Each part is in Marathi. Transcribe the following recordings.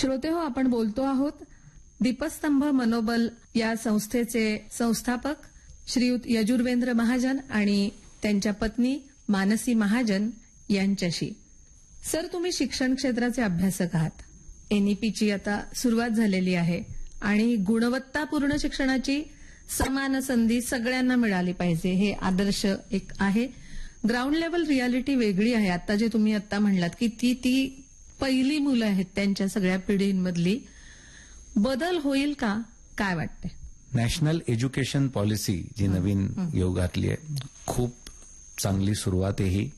श्रोतेहो, आपण बोलतो आहोत दीपस्तंभ मनोबल या संस्थेचे संस्थापक श्रीयुत यजुर्वेंद्र महाजन आणि त्यांच्या पत्नी मानसी महाजन यांच्याशी. सर, तुम्ही शिक्षण क्षेत्राचे अभ्यासक आहात. एनईपीची आता सुरुवात झालेली आहे आणि गुणवत्तापूर्ण शिक्षणाची समान संधी सगळ्यांना मिळाली पाहिजे, हे आदर्श एक आहे. ग्राउंड लेवल रियालिटी वेगळी आहे. आता जे तुम्ही आता म्हणलात की ती पहिली मुलं आहेत त्यांच्या सगळ्या पिढींमधली. बदल होईल का, काय वाटतंय? नॅशनल एज्युकेशन पॉलिसी जी नवीन योगातली आहे, खूप चांगली सुरुवात आहे ही.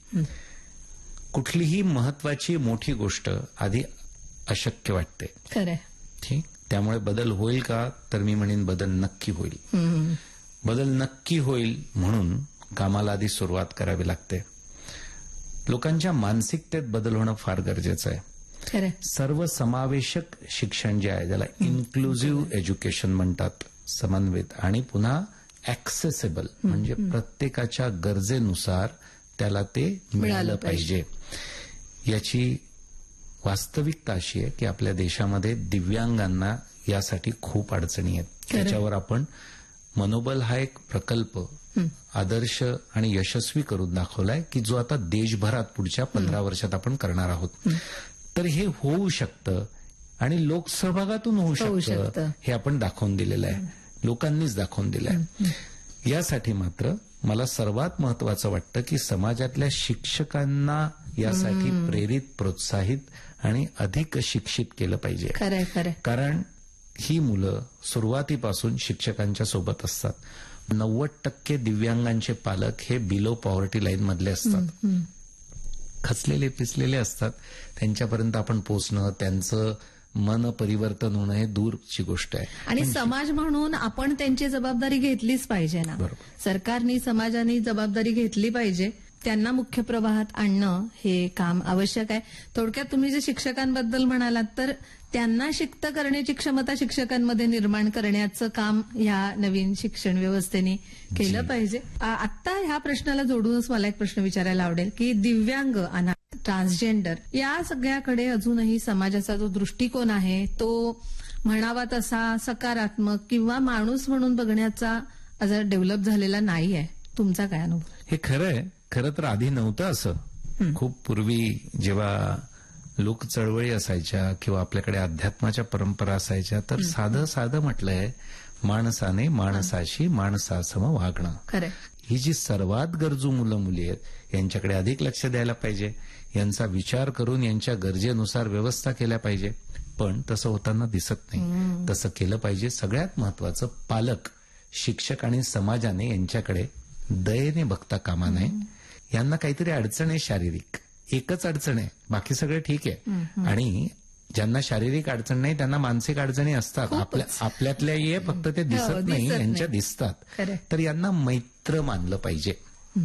कुठलीही महत्वाची मोठी गोष्ट आधी अशक्य वाटते. खरंय. ठीक. त्यामुळे बदल होईल का, तर मी म्हणेन बदल नक्की होईल. बदल नक्की होईल म्हणून कामाला आधी सुरुवात करावी लागते. लोकांच्या मानसिकतेत बदल होणं फार गरजेचं आहे. खरंय. सर्वसमावेशक शिक्षण जे आहे, ज्याला इन्क्लुझिव्ह एज्युकेशन म्हणतात, समन्वित आणि पुन्हा ऍक्सेसेबल, म्हणजे प्रत्येकाच्या गरजेनुसार त्याला ते मिळालं पाहिजे. याची वास्तविकता अशी आहे की आपल्या देशामध्ये दिव्यांगांना यासाठी खूप अडचणी आहेत. त्याच्यावर आपण मनोबल हा एक प्रकल्प आदर्श आणि यशस्वी करून दाखवलाय की जो आता देशभरात पुढच्या 15 वर्षात आपण करणार आहोत. तर हे होऊ शकतं आणि लोकसहभागातून होऊ शकतं, हे आपण दाखवून दिलेलं आहे, लोकांनीच दाखवून दिलं आहे. यासाठी मात्र मला सर्वात महत्वाचं वाटतं की समाजातल्या शिक्षकांना यासाठी प्रेरित, प्रोत्साहित आणि अधिक शिक्षित केलं पाहिजे. कारण ही मुलं सुरुवातीपासून शिक्षकांच्या सोबत असतात. 90% दिव्यांगांचे पालक हे बिलो पॉव्हर्टी लाईन मधले असतात, खचलेले पिचलेले असतात. त्यांच्यापर्यंत आपण पोचणं, त्यांचं मन परिवर्तन होणं हे दूरची गोष्ट आहे. आणि समाज म्हणून आपण त्यांची जबाबदारी घेतलीच पाहिजे ना. सरकारने, समाजाने जबाबदारी घेतली पाहिजे. त्यांना मुख्य प्रवाहात आणणं हे काम आवश्यक आहे. थोडक्यात तुम्ही जे शिक्षकांबद्दल म्हणालात, तर त्यांना शिक्त करण्याची क्षमता शिक्षकांमध्ये निर्माण करण्याचं काम ह्या नवीन शिक्षण व्यवस्थेने केलं पाहिजे. आता ह्या प्रश्नाला जोडूनच मला एक प्रश्न विचारायला आवडेल की दिव्यांग, अनाथ, ट्रान्सजेंडर या सगळ्याकडे अजूनही समाजाचा जो दृष्टिकोन आहे तो म्हणावा तसा सकारात्मक किंवा माणूस म्हणून बघण्याचा अजून डेव्हलप झालेला नाही आहे. तुमचा काय अनुभव? हे खरं आहे. खरं तर आधी नव्हतं असं. खूप पूर्वी जेव्हा लोक चळवळी असायच्या किंवा आपल्याकडे अध्यात्माच्या परंपरा असायच्या, तर साधं म्हटलंय, माणसाने माणसाशी माणसासम वागणं. खरं. ही जी सर्वात गरजू मुलं मुली आहेत यांच्याकडे अधिक लक्ष द्यायला पाहिजे. यांचा विचार करून यांच्या गरजेनुसार व्यवस्था केल्या पाहिजे. पण तसं होताना दिसत नाही. तसं केलं पाहिजे. सगळ्यात महत्वाचं, पालक, शिक्षक आणि समाजाने यांच्याकडे दयेने बघता कामा नये. यांना काहीतरी अडचण आहे शारीरिक, एकच अडचण आहे, बाकी सगळं ठीक आहे. आणि ज्यांना शारीरिक अडचण नाही त्यांना मानसिक अडचणी असतात. आपल्यातल्या ये फक्त ते दिसत नाही, यांच्या दिसतात. तर यांना मैत्र मानलं पाहिजे.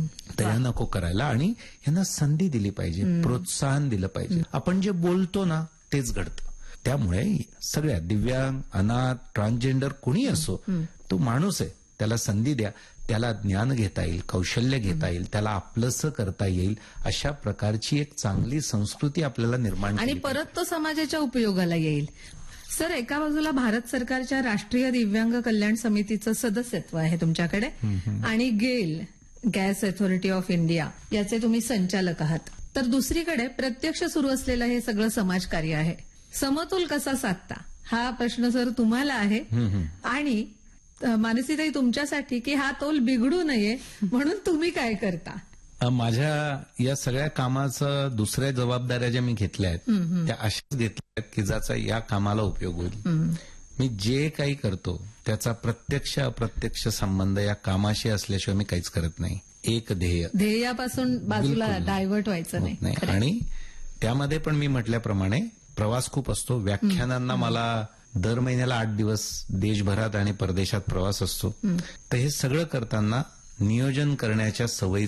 तर नको करायला आणि यांना संधी दिली पाहिजे, प्रोत्साहन दिलं पाहिजे. आपण जे बोलतो ना तेच घडतं. त्यामुळे सगळ्या दिव्यांग, अनाथ, ट्रान्सजेंडर कोणी असो, तो माणूस आहे, त्याला संधी द्या. त्याला ज्ञान घेता येईल, कौशल्य घेता येईल, त्याला आपलंसं करता येईल, अशा प्रकारची एक चांगली संस्कृती आपल्याला निर्माण आणि परत तो समाजाच्या उपयोगाला येईल. सर, एका बाजूला भारत सरकारच्या राष्ट्रीय दिव्यांग कल्याण समितीचं सदस्यत्व आहे तुमच्याकडे आणि गेल, गॅस अथॉरिटी ऑफ इंडिया, याचे तुम्ही संचालक आहात. तर दुसरीकडे प्रत्यक्ष सुरू असलेलं हे सगळं समाजकार्य आहे. समतोल कसा साधता, हा प्रश्न सर तुम्हाला आहे. आणि मानसीताई, तुमच्यासाठी की हा तोल बिघडू नये म्हणून तुम्ही काय करता? माझ्या या सगळ्या कामाचं दुसऱ्या जबाबदाऱ्या ज्या मी घेतल्या आहेत त्या अशाच घेतल्या आहेत की ज्याचा या कामाला उपयोग होईल. मी जे काही करतो त्याचा प्रत्यक्ष अप्रत्यक्ष संबंध या कामाशी असल्याशिवाय मी काहीच करत नाही. एक ध्येयापासून बाजूला डायव्हर्ट व्हायचं नाही. आणि त्यामध्ये पण मी म्हटल्याप्रमाणे प्रवास खूप असतो. व्याख्यानांना मला दर महिन्याला 8 दिवस देशभरात आणि परदेशात प्रवास असतो. तर हे सगळं करताना नियोजन करण्याच्या सवयी